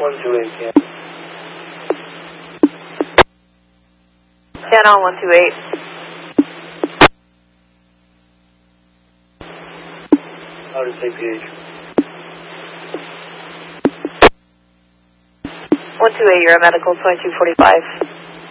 128, Can. Can on 128. How to say PH? 128, you're a medical 2245.